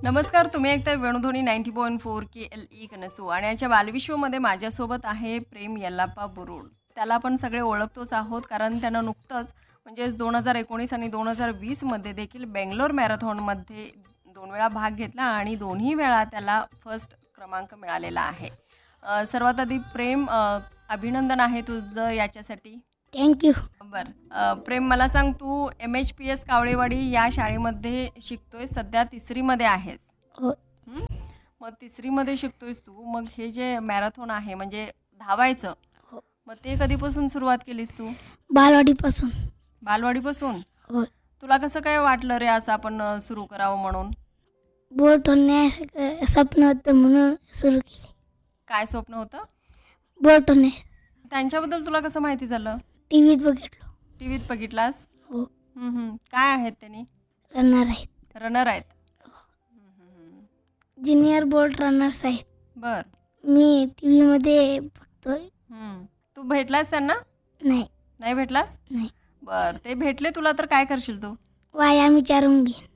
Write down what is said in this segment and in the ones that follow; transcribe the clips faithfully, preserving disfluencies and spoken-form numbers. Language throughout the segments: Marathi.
नमस्कार, तुम्ही ऐकताय वेणुध्वनी नाईंटी पॉईंट फोर के एल ई कनसू आणि याच्या बालविश्वमध्ये माझ्यासोबत आहे प्रेम यल्लाप्पा बुरुड. त्याला आपण सगळे ओळखतोच आहोत कारण त्यानं नुकतंच म्हणजे दोन हजार एकोणीस आणि दोन हजार वीसमध्ये देखील बेंगलोर मॅरेथॉनमध्ये दोन वेळा भाग घेतला आणि दोन्ही वेळा त्याला फर्स्ट क्रमांक मिळालेला आहे. अ, सर्वात आधी प्रेम, अ, अभिनंदन आहे तुझं याच्यासाठी. थँक्यू. बरं, अ, प्रेम मला सांग, तू एम एच पी एस कावळेवाडी या शाळेमध्ये शिकतोय, सध्या तिसरीमध्ये आहेस. हो. हं? मग तिसरीमध्ये शिकतोयस तू, मग हे जे मॅरेथॉन आहे म्हणजे धावायचं, हो. मग ते कधीपासून सुरुवात केलीस तू? बालवाडीपासून. बालवाडीपासून? हो. तुला कसं काय वाटलं रे असं आपण अ, सुरू करावं म्हणून? बोट होणे स्वप्न होतं म्हणून सुरू केले. काय स्वप्न होतं? बोट होणे त्यांच्याबद्दल तुला कसं माहिती झालं? टी व्हीत बघितलो. टी व्हीत बघितलास? हो. हं, हं. काय आहेत त्यांनी? रनर आहेत. रनर आहेत. हं, हं, हं. ज्युनियर बोल्ट रनर्स आहेत. बर. मी टी व्हीमध्ये बघतोय. हं. तू भेटलास त्यांना? नाही. नाही भेटलास? नाही. बर, ते भेटले तुला तर काय करशील तू? व्यायाम विचारून घेईन.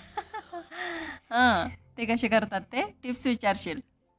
हां, ते कसे करतात ते टिप्स विचारशील?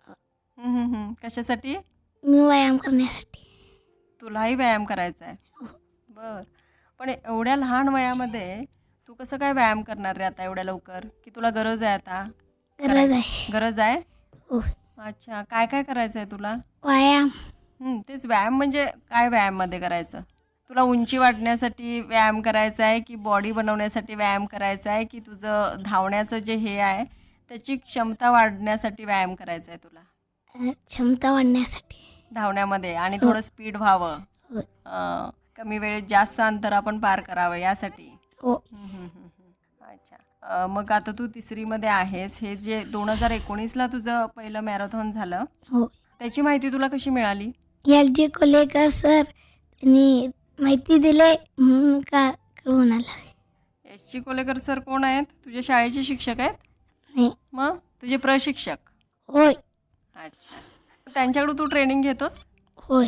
हं, हं, हं. कशासाठी? मी व्यायाम करण्यासाठी. तुलाही व्यायाम करायचा आहे? हो. बर, पण एवढ्या लहान वयामध्ये तू कसं काय व्यायाम करणार रे आता एवढ्या लवकर? की तुला गरज आहे आता? गरज आहे. गरज आहे? हो. अच्छा, काय काय करायचं आहे तुला? व्यायाम. हं, तेच व्यायाम म्हणजे काय व्यायाममध्ये करायचं? तुला उंची वाढण्यासाठी व्यायाम करायचा आहे की बॉडी बनवण्यासाठी व्यायाम करायचा आहे की तुझं धावण्याचं जे हे आहे त्याची क्षमता वाढण्यासाठी व्यायाम करायचा आहे तुला? अ, क्षमता वाढण्यासाठी. धावण्यामध्ये आणि हो. थोडं स्पीड व्हावं, हो. अ, कमी वेळेत जास्त अंतर आपण पार करावं यासाठी? हो. हं, हं, हं, हं. अच्छा, अ, मग आता तू तिसरीमध्ये आहेस. हे जे दोन हजार एकोणीसला तुझं पहिलं मॅरेथॉन झालं, हो. त्याची माहिती तुला कशी मिळाली? एल जे कोलेकर सर त्यांनी माहिती दिले म्हणून का कळून आलं. एस ची कोलेकर सर कोण आहेत? तुझ्या शाळेचे शिक्षक आहेत? नाही. मग तुझे प्रशिक्षक? होय. अच्छा, त्यांच्याकडं तू ट्रेनिंग घेतोस? होय.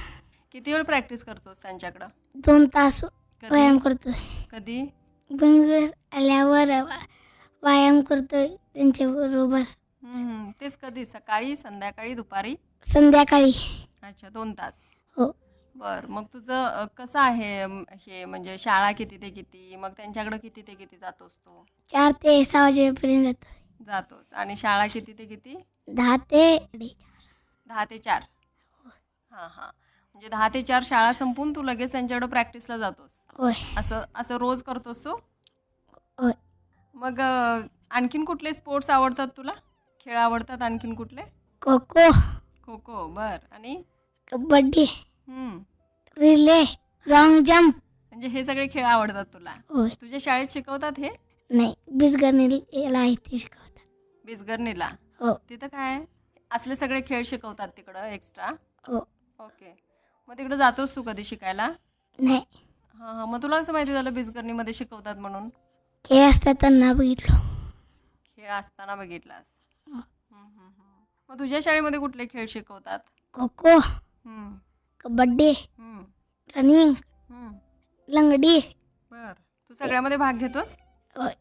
किती वेळ प्रॅक्टिस करतोस त्यांच्याकडं? दोन तास कधी? व्यायाम करतोय. कधी? भंग आल्यावर वा- व्यायाम करतोय त्यांच्याबरोबर. हं, हं. तेच कधी? सकाळी, संध्याकाळी, दुपारी? संध्याकाळी. अच्छा, दोन तास. हो. बरं, मग तुझं अ, कसं आहे, अम, हे म्हणजे शाळा किती ते किती? मग त्यांच्याकडं किती ते किती जातोस तू? चार ते सहा वाजेपर्यंत जातोय. जातोस. आणि शाळा किती ते किती? दहा ते साडेचार. दहा ते चार? हां, हां. म्हणजे दहा ते चार शाळा संपून तू लगेच त्यांच्याकडं प्रॅक्टिसला जातोस? होय. असं असं रोज करतोस तू? होय. मग अ, आणखीन कुठले स्पोर्ट्स आवडतात तुला? खेळ आवडतात आणखीन कुठले? खो खो, खो खो. बरं. आणि? कबड्डी, हं. Relay, long jump. म्हणजे हे सगळे खेळ आवडतात तुला? होय. तुझ्या शाळेत शिकवतात हे? नाही, बिसगरणी याला इथे शिकवतात. बिसगर्नीला? हो. तिथं काय आहे? असले सगळे खेळ शिकवतात तिकडं एक्स्ट्रा? हो. ओके. मग तिकडं जातोस तू कधी शिकायला? नाही. हां, हां. मग तुला कसं माहिती झालं बिसगर्नीमध्ये शिकवतात म्हणून? खेळ असताना बघितलो. खेळ असताना बघितलास? हं. हं, हं, हं. मग तुझ्या शाळेमध्ये कुठले खेळ शिकवतात? खो खो, हं, कबड्डी, हं, रनिंग, हं. लंगडी. बरं. तू सगळ्यामध्ये भाग घेतोस? होय.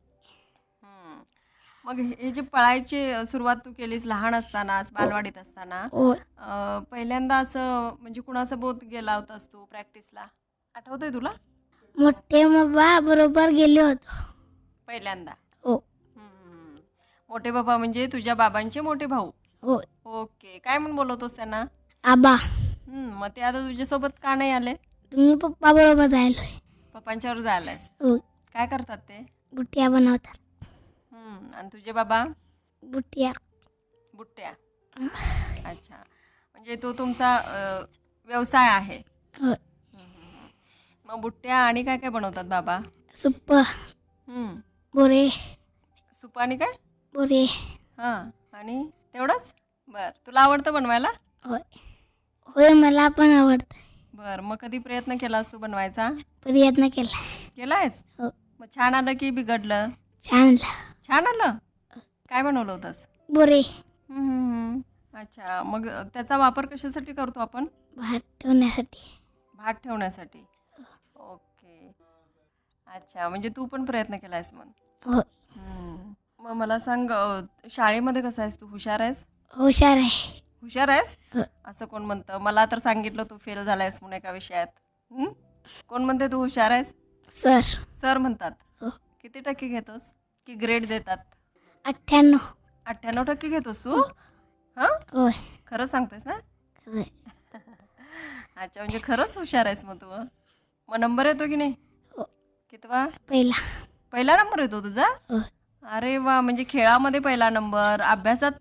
हं. मग हे हे जे पळायची अ, सुरुवात तू केलीस लहान असतानाच, बालवाडीत असताना, होय. अ, पहिल्यांदा असं म्हणजे कुणासोबत गेला होतास तू प्रॅक्टिसला? आठवतंय तुला? मोठे बाबा बरोबर गेले होतो. पहिल्यांदा? हो. हं. मोठे बाबा म्हणजे तुझ्या बाबांचे मोठे भाऊ? होय. ओके. काय म्हणून बोलवतोस त्यांना? आबा. हं. मग ते आता तुझ्यासोबत का नाही आले? तुम्ही पप्पा बरोबर जायलोय. पप्पांच्यावर जायलायस? हो. काय करतात ते? बुट्ट्या बनवतात. हं. आणि तुझे बाबा? बुट्ट्या. बुट्ट्या? अच्छा. म्हणजे तो तुमचा अ, व्यवसाय आहे? होय. हं, हं, हं. मग बुट्ट्या आणि काय काय बनवतात बाबा? सुप्प, हं. बोरे, सूप आणि काय? बोरे. हां. आणि तेवढंच? बरं. तुला आवडतं बनवायला? होय. होय, मला पण आवडतं. बरं. मग कधी प्रयत्न केलास तू बनवायचा? प्रयत्न केला. केलायस? हो. मग छान आलं की बिघडलं? छान. छान आलं? काय बनवलं होतंस? बोरे. हं, हं, हं. अच्छा. मग अ, त्याचा वापर कशासाठी करतो आपण? भात ठेवण्यासाठी. भात ठेवण्यासाठी? ओके. अच्छा. म्हणजे तू पण प्रयत्न केलायस मग? होय. हं. मग मला सांग अ, शाळेमध्ये कसं आहेस तू? हुशार आहेस? हुशार आहे. हुशार आहेस? हो. असं कोण म्हणतं? मला तर सांगितलं तू फेल झालायस म्हणून एका विषयात. हं? कोण म्हणते तू हुशार आहेस? सर. सर म्हणतात. हो. किती टक्के घेतोस? की ग्रेड देतात? अठ्ठ्याण्णव. अठ्ठ्याण्णव टक्के घेतोस तू? हो. हां? होय. खरं सांगतोयस ना? खरंय. अच्छा, म्हणजे खरंच हुशार आहेस मग तू. मग नंबर येतो की नाही? हो. कितवा? पहिला. पहिला नंबर येतो तुझा? हो. अरे वाह! म्हणजे खेळामध्ये पहिला नंबर, अभ्यासात